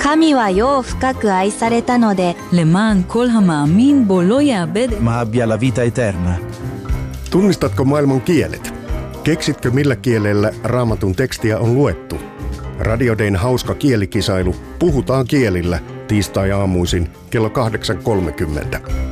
神は世を深く愛されたので למען כל המאמין בו לא יאבד. ma abbia la vita eterna. Tunnistatko maailman kielet? Keksitkö millä kielellä Raamatun tekstiä on luettu? Radio Dayn hauska kielikisailu Puhutaan kielillä tiistai-aamuisin kello 8.30.